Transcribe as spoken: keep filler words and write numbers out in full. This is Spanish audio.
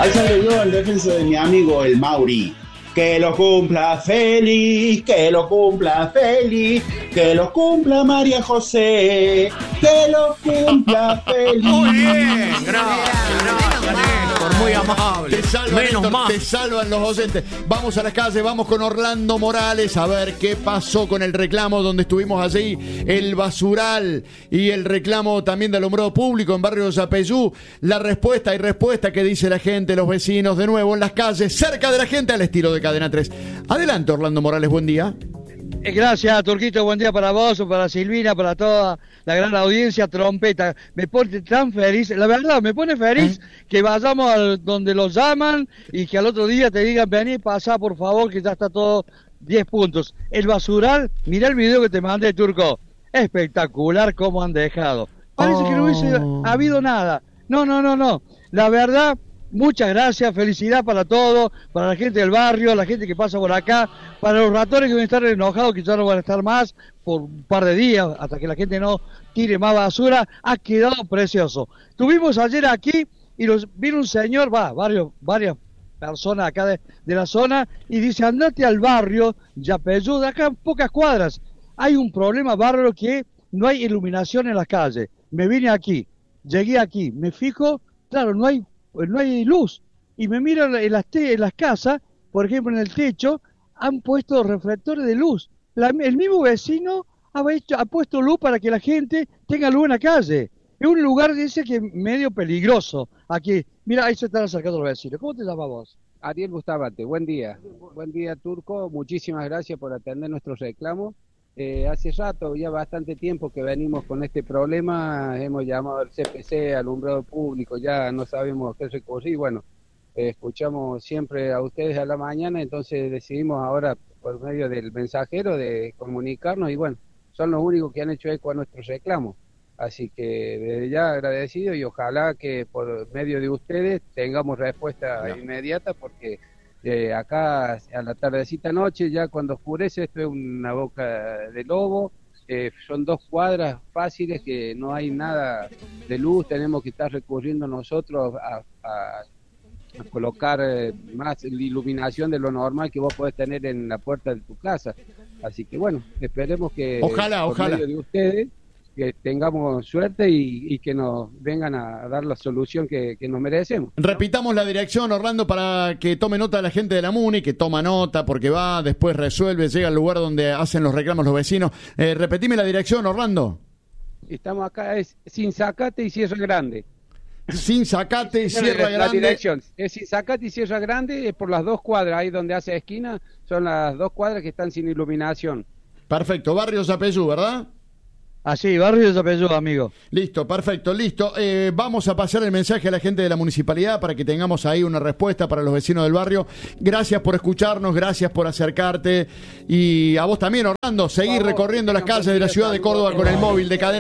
Alzando yo en defensa de mi amigo el Mauri. Que lo cumpla feliz, que lo cumpla feliz, que lo cumpla María José, que lo cumpla feliz. Muy bien, gracias, gracias, Néstor, muy amable. Te salvan, Menos Néstor, mal. te salvan los docentes. Vamos a las calles, vamos con Orlando Morales a ver qué pasó con el reclamo donde estuvimos allí, el basural y el reclamo también del alumbrado público en barrio Zapeyú. La respuesta y respuesta que dice la gente, los vecinos, de nuevo en las calles, cerca de la gente, al estilo de Cadena tres. Adelante, Orlando Morales, buen día. Gracias, Turquito, buen día para vos, para Silvina, para toda la gran audiencia. Trompeta, me pone tan feliz, la verdad, me pone feliz ¿Eh? que vayamos al, donde los llaman y que al otro día te digan, vení, pasá por favor, que ya está todo diez puntos. El basural, mirá el video que te mandé, Turco, espectacular cómo han dejado. Parece oh. que no hubiese habido nada. No, no, no, no, la verdad... Muchas gracias, felicidad para todos, para la gente del barrio, la gente que pasa por acá, para los ratones que van a estar enojados, que ya no van a estar más por un par de días, hasta que la gente no tire más basura. Ha quedado precioso. Tuvimos ayer aquí y los, vino un señor, va, varios, varias personas acá de, de la zona, y dice, andate al barrio Yapeyú, de acá pocas cuadras. Hay un problema bárbaro que no hay iluminación en las calles. Me vine aquí, llegué aquí, me fijo, claro, no hay no hay luz, y me miro en las, te en las casas, por ejemplo en el techo, han puesto reflectores de luz. La, el mismo vecino ha, hecho, ha puesto luz para que la gente tenga luz en la calle. Es un lugar, dice, que medio peligroso. Aquí, mira, ahí se están acercando los vecinos. ¿Cómo te llamas vos? Ariel Bustamante, buen día. Buen día, Turco, muchísimas gracias por atender nuestros reclamos. Eh, hace rato, ya bastante tiempo que venimos con este problema, hemos llamado al C P C, alumbrado público, ya no sabemos qué recurrir, bueno, eh, escuchamos siempre a ustedes a la mañana, entonces decidimos ahora por medio del mensajero de comunicarnos y bueno, son los únicos que han hecho eco a nuestros reclamos, así que desde ya agradecido y ojalá que por medio de ustedes tengamos respuesta no. inmediata porque... Eh, acá a la tardecita noche, ya cuando oscurece, esto es una boca de lobo, eh, son dos cuadras fáciles que no hay nada de luz, tenemos que estar recurriendo nosotros a, a, a colocar eh, más iluminación de lo normal que vos podés tener en la puerta de tu casa, así que bueno, esperemos que ojalá, por ojalá. medio de ustedes que tengamos suerte y, y que nos vengan a dar la solución que, que nos merecemos. Repitamos la dirección, Orlando, para que tome nota la gente de la MUNI, que toma nota porque va, después resuelve, llega al lugar donde hacen los reclamos los vecinos. Eh, repetime la dirección, Orlando. Estamos acá, es Sinzacate y Sierra Grande. Sinzacate y Sierra Grande. La dirección es Sinzacate y Sierra Grande, es por las dos cuadras, ahí donde hace esquina, son las dos cuadras que están sin iluminación. Perfecto, barrio Zapeyú, ¿verdad? Así, barrio de Zapeyú, amigo. Listo, perfecto, listo. Eh, vamos a pasar el mensaje a la gente de la municipalidad para que tengamos ahí una respuesta para los vecinos del barrio. Gracias por escucharnos, gracias por acercarte. Y a vos también, Orlando, seguir recorriendo las calles de la ciudad de Córdoba con el móvil de Cadena.